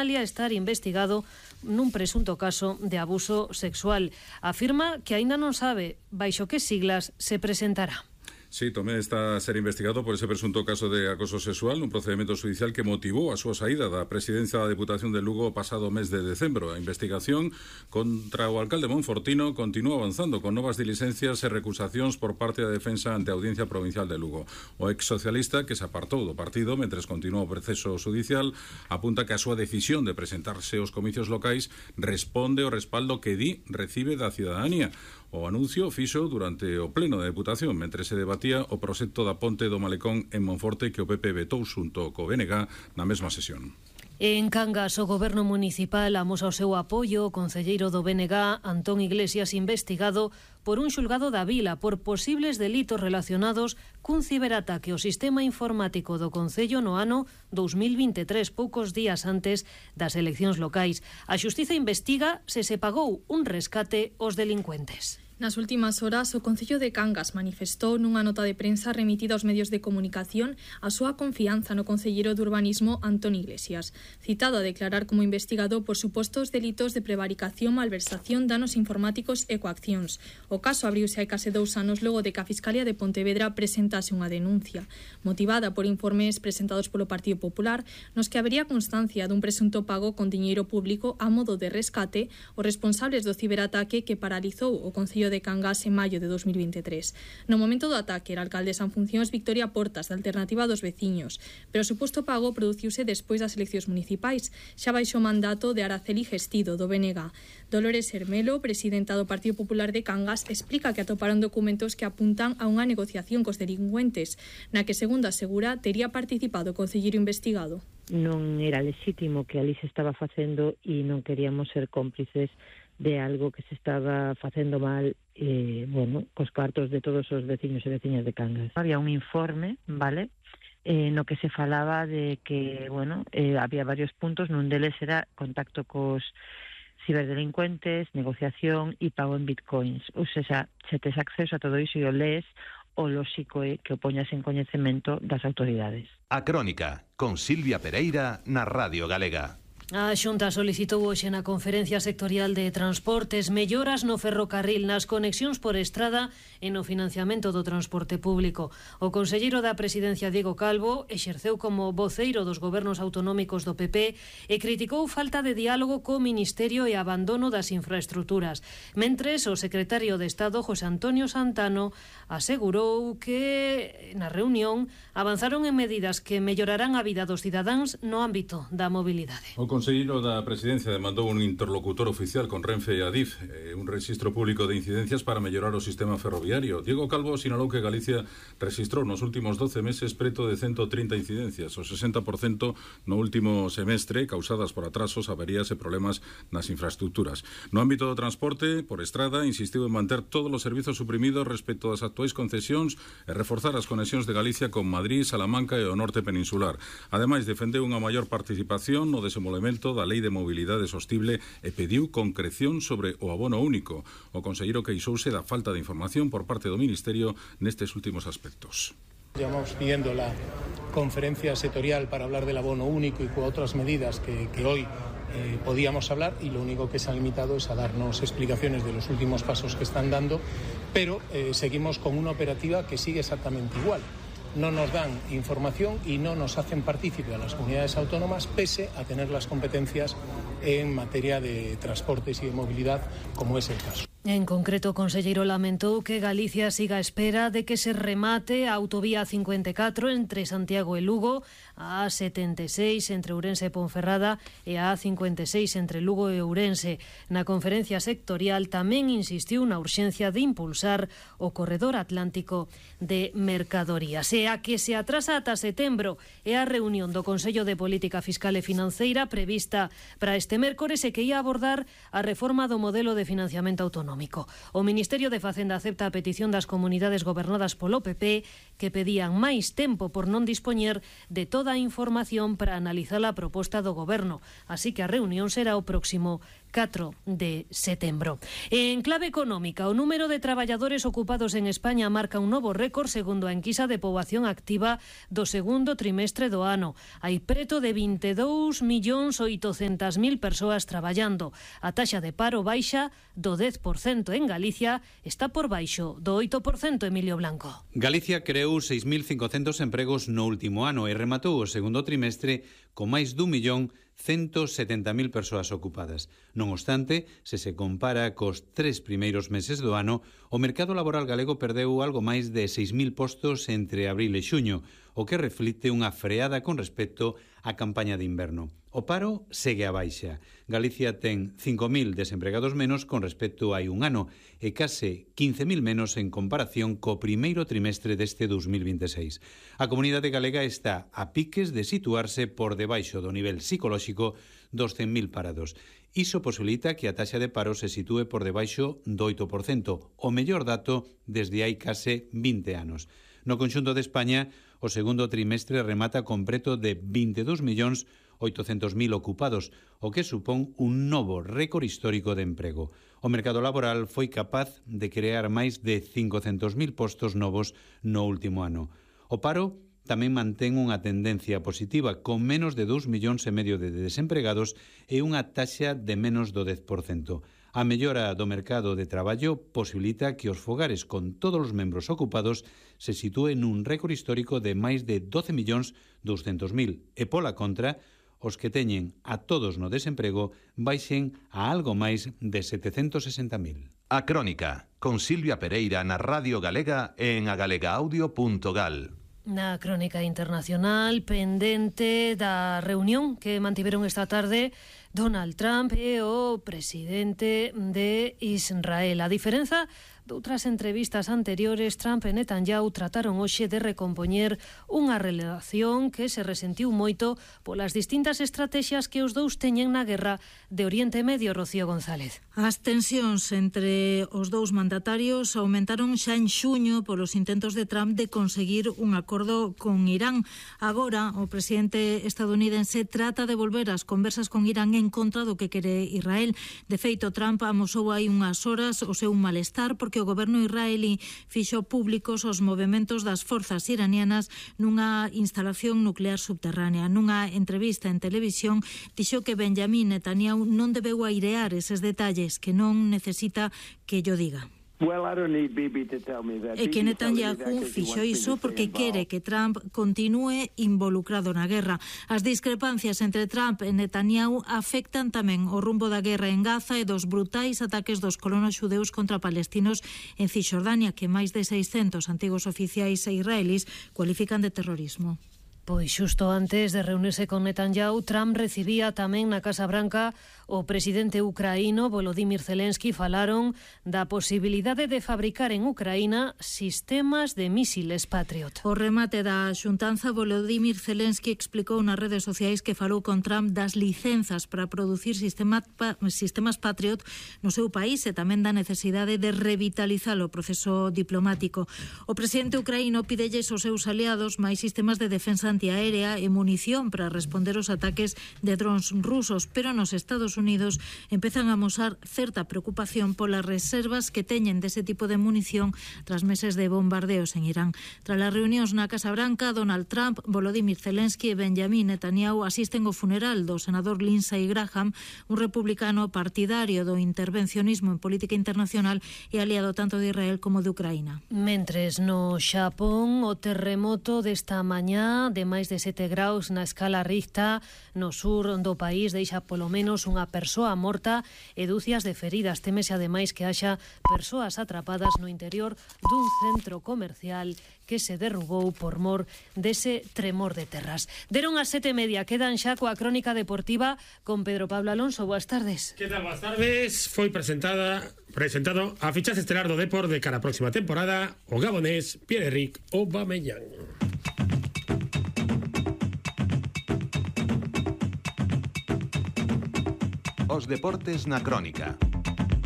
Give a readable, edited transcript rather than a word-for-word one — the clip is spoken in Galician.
Fiscalia estar investigado nun presunto caso de abuso sexual. Afirma que aínda non sabe baixo que siglas se presentará. Sí, Tomé está a ser investigado por ese presunto caso de acoso sexual nun procedimento judicial que motivou a súa saída da presidencia da Deputación de Lugo o pasado mes de decembro. A investigación contra o alcalde monfortino continúa avanzando con novas diligencias e recusacións por parte da defensa ante a Audiencia Provincial de Lugo. O ex socialista, que se apartou do partido mentres continúa o proceso judicial, apunta que a súa decisión de presentarse aos comicios locais responde ao respaldo que recibe da cidadanía. O anuncio fixo durante o pleno da Deputación mentre se debatía o proxecto da ponte do Malecón en Monforte que o PP vetou xunto co BNG na mesma sesión. En Cangas, o Goberno Municipal amosa o seu apoio ao concelleiro do BNG, Antón Iglesias, investigado por un xulgado da Vila por posibles delitos relacionados cun ciberataque ao sistema informático do Concello no ano 2023, poucos días antes das eleccións locais. A Xustiza investiga se pagou un rescate aos delincuentes. Nas últimas horas, o Concello de Cangas manifestou nunha nota de prensa remitida aos medios de comunicación a súa confianza no concelleiro de Urbanismo Antón Iglesias, citado a declarar como investigado por supostos delitos de prevaricación, malversación, danos informáticos e coaccións. O caso abriuse hai case 2 anos logo de que a Fiscalía de Pontevedra presentase unha denuncia, motivada por informes presentados polo Partido Popular, nos que habería constancia dun presunto pago con diñeiro público a modo de rescate aos responsables do ciberataque que paralizou o Concello de Cangas en maio de 2023. No momento do ataque, era alcaldesa en funcións Victoria Portas, da Alternativa dos Veciños, pero o suposto pago produciuse despois das eleccións municipais, xa baixo o mandato de Araceli Gestido, do BNG. Dolores Hermelo, presidenta do Partido Popular de Cangas, explica que atoparon documentos que apuntan a unha negociación cos delincuentes, na que, segundo asegura, tería participado o concelleiro investigado. Non era lexítimo que ali se estaba facendo e non queríamos ser cómplices de algo que se estaba facendo mal, cos cartos de todos os veciños e veciñas de Cangas. Había un informe, vale, no que se falaba de que, había varios puntos, nun deles era contacto cos ciberdelincuentes, negociación e pago en bitcoins. Ou seja, se tes acceso a todo iso e o lees, o lóxico é que o poñas en coñecemento das autoridades. A Crónica, con Silvia Pereira, na Radio Galega. A Xunta solicitou hoxe na Conferencia Sectorial de Transportes melloras no ferrocarril, nas conexións por estrada e no financiamento do transporte público. O conselleiro da Presidencia, Diego Calvo, exerceu como voceiro dos gobernos autonómicos do PP e criticou falta de diálogo co Ministerio e abandono das infraestruturas. Mentres, o secretario de Estado, José Antonio Santano, asegurou que na reunión avanzaron en medidas que mellorarán a vida dos cidadáns no ámbito da mobilidade. O conselleiro da Presidencia demandou un interlocutor oficial con Renfe e Adif, un rexistro público de incidencias para mellorar o sistema ferroviario. Diego Calvo sinalou que Galicia rexistrou nos últimos 12 meses preto de 130 incidencias, o 60% no último semestre, causadas por atrasos, averías e problemas nas infraestructuras. No ámbito do transporte, por estrada, insistiu en manter todos os servizos suprimidos respecto das actuais concesións e reforzar as conexións de Galicia con Madrid, Salamanca e o norte peninsular. Ademais, defendeu unha maior participación no desenvolvemento da Lei de Mobilidade Sostible e pediu concreción sobre o abono único. O conselleiro queixouse da falta de información por parte do Ministerio nestes últimos aspectos. Llevamos pidiendo la conferencia sectorial para hablar del abono único y con otras medidas que hoy podíamos hablar, y lo único que se ha limitado es a darnos explicaciones de los últimos pasos que están dando, pero seguimos con una operativa que sigue exactamente igual. No nos dan información y no nos hacen partícipe a las comunidades autónomas, pese a tener las competencias en materia de transportes y de movilidad, como es el caso. En concreto, o conselleiro lamentou que Galicia siga a espera de que se remate a autovía 54 entre Santiago e Lugo, a A76 entre Ourense e Ponferrada e a A56 entre Lugo e Ourense. Na conferencia sectorial tamén insistiu na urxencia de impulsar o corredor atlántico de mercadorías. E a que se atrasa ata setembro é a reunión do Consello de Política Fiscal e Financeira prevista para este mércores e que ia abordar a reforma do modelo de financiamento autonómico. O Ministerio de Facenda acepta a petición das comunidades gobernadas polo PP que pedían máis tempo por non dispoñer de toda a información para analizar a proposta do Goberno, así que a reunión será o próximo 4 de setembro. En clave económica, o número de traballadores ocupados en España marca un novo récord segundo a enquisa de poboación activa do segundo trimestre do ano. Hai preto de 22.800.000 persoas traballando. A taxa de paro baixa do 10% en Galicia, está por baixo do 8%, Emilio Blanco. Galicia creou 6.500 empregos no último ano e rematou o segundo trimestre con máis dun millón 170.000 persoas ocupadas. Non obstante, se compara cos 3 primeiros meses do ano, o mercado laboral galego perdeu algo máis de 6.000 postos entre abril e xuño, o que reflicte unha freada con respecto á campaña de inverno. O paro segue a baixa. Galicia ten 5.000 desempregados menos con respecto a hai un ano e case 15.000 menos en comparación co primeiro trimestre deste 2026. A comunidade galega está a piques de situarse por debaixo do nivel psicolóxico dos 100.000 parados. Iso posibilita que a taxa de paro se sitúe por debaixo do 8%, o mellor dato desde hai case 20 anos. No conxunto de España, o segundo trimestre remata con preto de 22.800.000 ocupados, o que supón un novo récord histórico de emprego. O mercado laboral foi capaz de crear máis de 500.000 postos novos no último ano. O paro tamén mantén unha tendencia positiva, con menos de 2,5 millóns de desempregados e unha taxa de menos do 10%. A mellora do mercado de traballo posibilita que os fogares con todos os membros ocupados se sitúen nun récord histórico de máis de 12.200.000 e, pola contra, os que teñen a todos no desemprego baixen a algo máis de 760.000. A Crónica, con Silvia Pereira na Radio Galega e en agalegaaudio.gal. Na crónica internacional, pendente da reunión que mantiveron esta tarde Donald Trump e o presidente de Israel. A diferenza doutras entrevistas anteriores, Trump e Netanyahu trataron hoxe de recompoñer unha relación que se resentiu moito polas distintas estrategias que os dous teñen na guerra de Oriente Medio. Rocío González. As tensións entre os dous mandatarios aumentaron xa en xuño polos intentos de Trump de conseguir un acordo con Irán. Agora, o presidente estadounidense trata de volver as conversas con Irán en contra do que quere Israel. De feito, Trump amosou hai unhas horas o seu malestar porque o goberno israelí fixo públicos os movementos das forzas iranianas nunha instalación nuclear subterránea. Nunha entrevista en televisión dixo que Benjamin Netanyahu non debeu airear eses detalles, que non necesita que yo diga. E que Netanyahu fixo iso porque quere que Trump continúe involucrado na guerra. As discrepancias entre Trump e Netanyahu afectan tamén o rumbo da guerra en Gaza e dos brutais ataques dos colonos xudeus contra palestinos en Cisjordania, que máis de 600 antigos oficiais e israelís cualifican de terrorismo. Pois xusto antes de reunirse con Netanyahu, Trump recibía tamén na Casa Branca o presidente ucraíno Volodymyr Zelensky. Falaron da posibilidade de fabricar en Ucraína sistemas de mísiles Patriot. O remate da xuntanza, Volodymyr Zelensky explicou nas redes sociais que falou con Trump das licenzas para producir sistemas Patriot no seu país e tamén da necesidade de revitalizar o proceso diplomático. O presidente ucraíno pidelles aos seus aliados máis sistemas de defensa antiaérea e munición para responder aos ataques de drons rusos, pero nos Estados Unidos empezan a amosar certa preocupación polas reservas que teñen dese tipo de munición tras meses de bombardeos en Irán. Tras as reunións na Casa Branca, Donald Trump, Volodymyr Zelensky e Benjamin Netanyahu asisten ao funeral do senador Lindsey Graham, un republicano partidario do intervencionismo en política internacional e aliado tanto de Israel como de Ucraína. Mentres no Xapón, o terremoto desta mañá de máis de 7 graus na escala Richter no sur do país deixa polo menos unha persoa morta e dúcias de feridas. Temese ademais que haxa persoas atrapadas no interior dun centro comercial que se derrubou por mor dese tremor de terras. Deron as 7:30, quedan xa coa crónica deportiva con Pedro Pablo Alonso. Boas tardes. Que tal? Boas tardes. Foi presentado a fichaxe estelar do Depor de cara a próxima temporada o gabonés Pierre-Emerick Aubameyang. Os deportes na Crónica.